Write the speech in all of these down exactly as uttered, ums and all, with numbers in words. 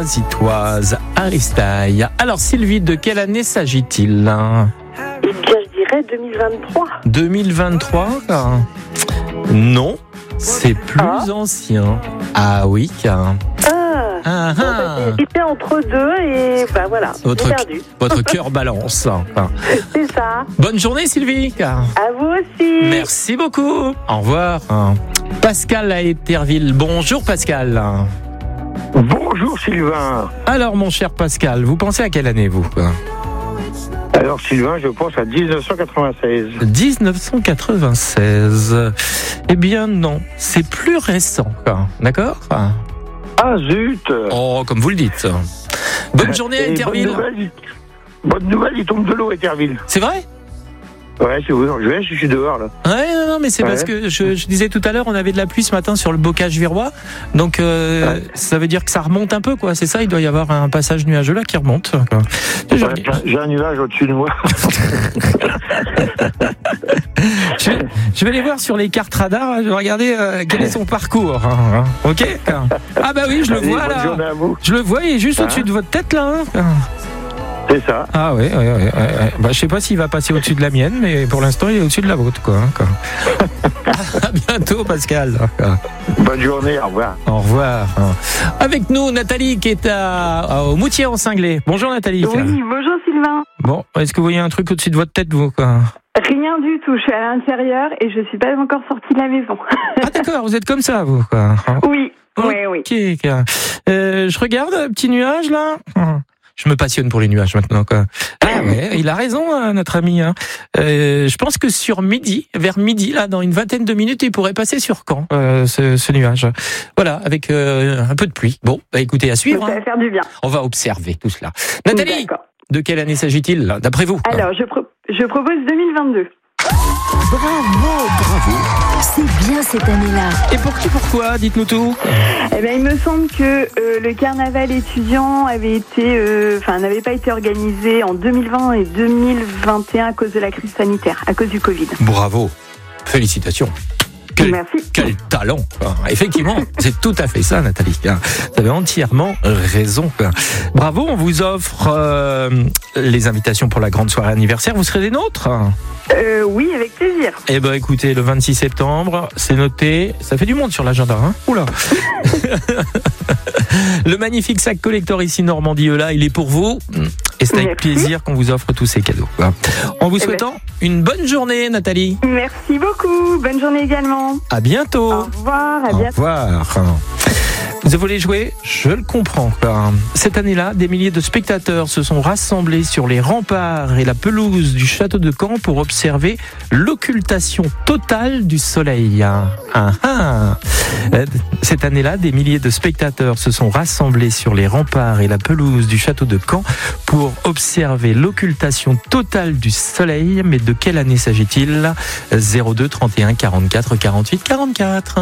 Saint-Zitoise, Aristaï. Alors Sylvie, de quelle année s'agit-il ? Eh bien, je dirais deux mille vingt-trois. deux mille vingt-trois ? Non, c'est plus Ah. ancien. Ah oui, car... Ah, Ah, bon, ah. bah, j'ai hésité entre deux et bah voilà, Votre, j'ai perdu. votre cœur balance. C'est ça. Bonne journée Sylvie. À vous aussi. Merci beaucoup. Au revoir. Pascal à Éterville. Bonjour Pascal. Bonjour Sylvain. Alors mon cher Pascal, vous pensez à quelle année vous ? Alors Sylvain, je pense à dix-neuf cent quatre-vingt-seize. dix-neuf cent quatre-vingt-seize. Eh bien non, c'est plus récent. D'accord ? Ah zut. Oh, comme vous le dites. Bonne journée à Et Éterville. Bonne nouvelle, il- bonne nouvelle, il tombe de l'eau à Éterville. C'est vrai ? Ouais, c'est vous. Je vais, je suis dehors là. Ouais, non, non, mais c'est Ouais. parce que je, je disais tout à l'heure, on avait de la pluie ce matin sur le bocage virois, donc euh, Ouais. ça veut dire que ça remonte un peu, quoi. C'est ça, il doit y avoir un passage nuageux là qui remonte. quoi. Je, Ouais, j'ai- J'ai un nuage au-dessus de moi. je vais, je vais aller voir sur les cartes radar, je vais regarder euh, quel est son parcours. hein, hein. Ok. Ah bah oui, je le Allez, vois bonne là. journée à vous. Je le vois, il est juste Hein au-dessus de votre tête là. hein. C'est ça. Ah ouais, ouais, ouais, ouais, ouais. Bah, je sais pas s'il va passer au-dessus de la mienne, mais pour l'instant il est au-dessus de la vôtre, quoi. hein, quoi. À bientôt, Pascal. Bonne journée, au revoir. Au revoir. Avec nous, Nathalie qui est à, à- au Moutier en Cinglé. Bonjour Nathalie. Oui, bonjour Sylvain. Bon, est-ce que vous voyez un truc au-dessus de votre tête, vous quoi ? Rien du tout, je suis à l'intérieur et je suis pas encore sortie de la maison. Ah d'accord, vous êtes comme ça, vous quoi. Oui, oui, oui. Ok. quoi. Euh, je regarde, un petit nuage là. Je me passionne pour les nuages maintenant. Quoi. Ah ouais, il a raison, hein, notre ami. Hein. Euh, je pense que sur midi, vers midi, là, dans une vingtaine de minutes, il pourrait passer sur Caen, euh, ce, ce nuage. Voilà, avec euh, un peu de pluie. Bon, bah écoutez, à suivre. Ça Hein. va faire du bien. On va observer tout cela. Nathalie, D'accord. de quelle année s'agit-il, là, d'après vous ? Alors, je, pro- je propose deux mille vingt-deux. Bravo, bravo. C'est bien cette année-là. Et pour qui, pourquoi ? Dites-nous tout. Eh bien, il me semble que euh, le carnaval étudiant avait été, euh, enfin, n'avait pas été organisé en deux mille vingt et deux mille vingt et un à cause de la crise sanitaire, à cause du Covid. Bravo. Félicitations. Quel, Merci. quel talent. quoi. Effectivement, c'est tout à fait ça, Nathalie. Vous avez entièrement raison. quoi. Bravo, on vous offre euh, les invitations pour la grande soirée anniversaire. Vous serez des nôtres ? Euh, oui, avec plaisir. Eh ben, écoutez, le vingt-six septembre, c'est noté. Ça fait du monde sur l'agenda, hein ? Oula. Le magnifique sac collector ici Normandie là, il est pour vous. Et c'est avec Merci. plaisir qu'on vous offre tous ces cadeaux. quoi. En vous Eh ben. souhaitant une bonne journée, Nathalie. Merci beaucoup. Bonne journée également. À bientôt. Au revoir. À Au bientôt. revoir. Vous voulez jouer ? Je le comprends. quoi. Cette année-là, des milliers de spectateurs se sont rassemblés sur les remparts et la pelouse du château de Caen pour observer l'occultation totale du soleil. Ah, ah. Euh, Cette année-là, des milliers de spectateurs se sont rassemblés sur les remparts et la pelouse du château de Caen pour observer l'occultation totale du soleil. Mais de quelle année s'agit-il ? zéro deux trente et un quarante-quatre quarante-huit quarante-quatre.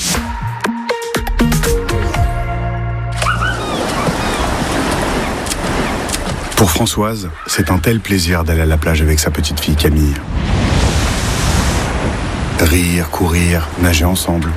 Pour Françoise, c'est un tel plaisir d'aller à la plage avec sa petite fille Camille. Rire, courir, nager ensemble.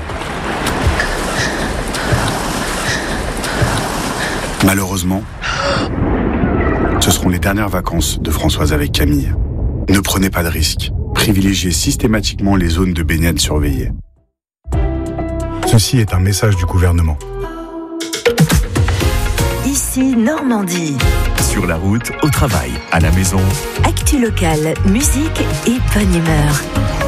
Malheureusement, ce seront les dernières vacances de Françoise avec Camille. Ne prenez pas de risques. Privilégiez systématiquement les zones de baignade surveillées. Ceci est un message du gouvernement. Ici Normandie. Sur la route, au travail, à la maison. Actu locale, musique et bonne humeur.